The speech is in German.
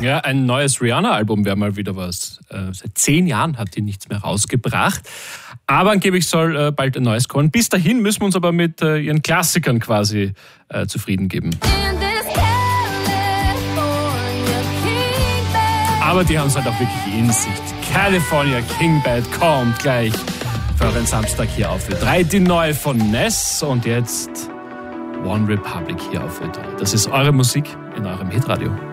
Ja, ein neues Rihanna-Album wäre mal wieder was. Seit 10 Jahren hat die nichts mehr rausgebracht. Aber angeblich soll bald ein neues kommen. Bis dahin müssen wir uns aber mit ihren Klassikern quasi zufrieden geben. Aber die haben es halt auch wirklich in sich. California King Bad kommt gleich für euren Samstag hier auf Ö3. Die neue von Ness und jetzt One Republic hier auf Ö3. Das ist eure Musik in eurem Hitradio.